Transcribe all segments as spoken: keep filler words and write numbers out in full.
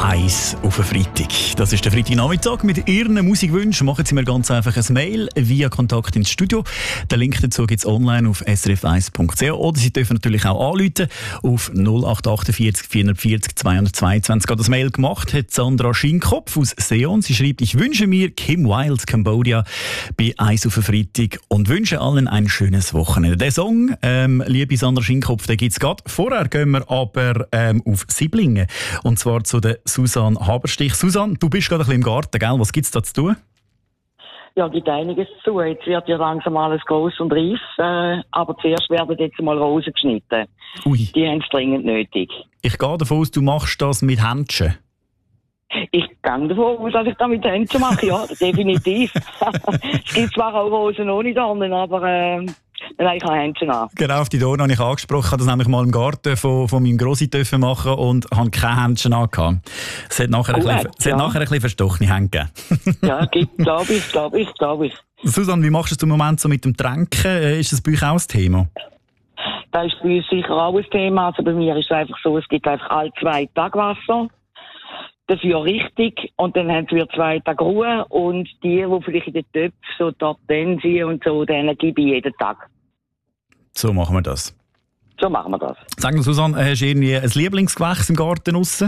Eis auf einen Freitag. Das ist der Freitagnachmittag. Mit Ihren Musikwünschen machen Sie mir ganz einfach ein Mail via Kontakt ins Studio. Den Link dazu gibt es online auf s r f eins punkt c h oder Sie dürfen natürlich auch anrufen auf null acht achtundvierzig vierundvierzig zweihundertzweiundzwanzig. Hat das Mail gemacht hat Sandra Schinkopf aus Seon. Sie schreibt: Ich wünsche mir Kim Wilde Cambodia bei Eis auf einen Freitag und wünsche allen ein schönes Wochenende. Der Song, ähm, liebe Sandra Schinkopf, den gibt es gerade. Vorher gehen wir aber ähm, auf Sieblingen. Und zwar zu der Susanne Haberstich. Susanne, du bist gerade ein bisschen im Garten, gell? Was gibt es da zu tun? Ja, gibt einiges zu. Jetzt wird ja langsam alles gross und reif. Äh, aber zuerst werden jetzt mal Rosen geschnitten. Ui. Die haben es dringend nötig. Ich gehe davon aus, du machst das mit Händchen. Ich gehe davon aus, dass ich das mit Händchen mache, ja, definitiv. Es gibt zwar auch Rosen ohne Dornen, aber äh, nein, ich habe Händchen an. Genau, auf die Dornen habe ich angesprochen. Ich habe das nämlich mal im Garten von, von meinem Grossi dürfen machen und habe keine Händchen angehabt. Es hat nachher, Cool, ein, bisschen, es hat ja. nachher ein bisschen verstochene Hände gegeben. Ja, gibt, glaube ich, glaube ich, glaube ich. Susanne, wie machst du es im Moment so mit dem Tränken? Äh, Ist das bei euch auch ein Thema? Das ist bei uns sicher auch ein Thema. Also bei mir ist es einfach so, es gibt einfach alle zwei Tage Wasser. Das ist ja richtig. Und dann haben wir zwei Tage Ruhe. Und die, die vielleicht in den Töpfen so Top Ten sind und so, denen gebe ich jeden Tag. So machen wir das. So machen wir das. Sag mir, Susanne, hast du irgendwie ein Lieblingsgewächs im Garten draussen?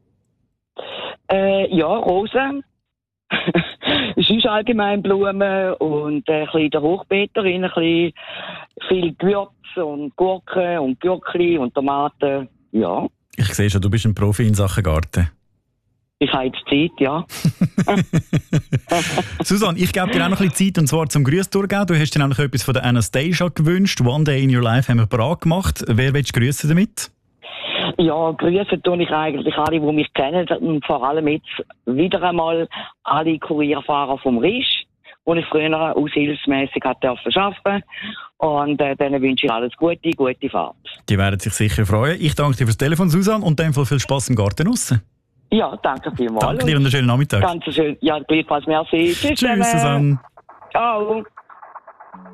Äh, ja, Rosen. Es ist allgemein Blumen und äh, ein bisschen der Hochbeeterin, ein bisschen viel Gewürz und Gurken und Gürkli und Tomaten. Ja. Ich sehe schon, du bist ein Profi in Sachen Garten. Ich habe jetzt Zeit, ja. Susanne, ich gebe dir auch noch ein bisschen Zeit, und zwar zum Grüß durchgeben. Du hast dir nämlich etwas von der Anastasia gewünscht. One Day in Your Life haben wir parat gemacht. Wer willst du grüßen damit? Ja, grüßen tue ich eigentlich alle, die mich kennen. Und vor allem jetzt wieder einmal alle Kurierfahrer vom Risch, die ich früher aushilfsmässig arbeiten durfte. Und äh, denen wünsche ich alles Gute, gute Fahrt. Die werden sich sicher freuen. Ich danke dir fürs Telefon, Susanne, und in dem Fall viel Spass im Garten draussen. Ja, danke vielmals. Danke dir und einen schönen Nachmittag. Ganz schön. Ja, gleichfalls. Merci. Tschüss. Tschüss, Susanne. Ciao.